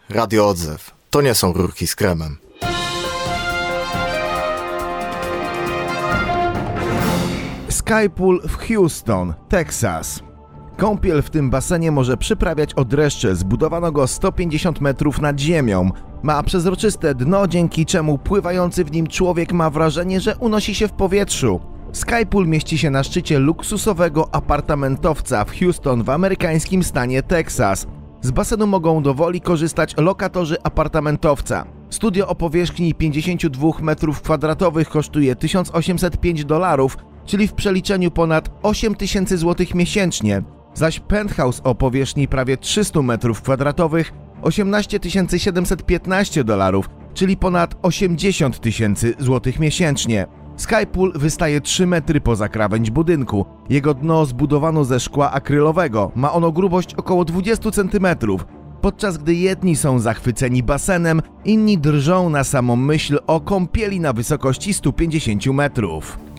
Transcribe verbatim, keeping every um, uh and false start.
Radio Odzew. To nie są rurki z kremem. Sky Pool w Houston, Teksas. Kąpiel w tym basenie może przyprawiać o dreszcze. Zbudowano go sto pięćdziesiąt metrów nad ziemią. Ma przezroczyste dno, dzięki czemu pływający w nim człowiek ma wrażenie, że unosi się w powietrzu. Sky Pool mieści się na szczycie luksusowego apartamentowca w Houston w amerykańskim stanie Teksas. Z basenu mogą dowoli korzystać lokatorzy apartamentowca. Studio o powierzchni pięćdziesiąt dwa metrów kwadratowych kosztuje tysiąc osiemset pięć dolarów, czyli w przeliczeniu ponad osiem tysięcy złotych miesięcznie, zaś penthouse o powierzchni prawie trzysta metrów kwadratowych osiemnaście tysięcy siedemset piętnaście dolarów, czyli ponad osiemdziesiąt tysięcy złotych miesięcznie. Sky Pool wystaje trzy metry poza krawędź budynku. Jego dno zbudowano ze szkła akrylowego. Ma ono grubość około dwadzieścia centymetrów. Podczas gdy jedni są zachwyceni basenem, inni drżą na samą myśl o kąpieli na wysokości stu pięćdziesięciu metrów.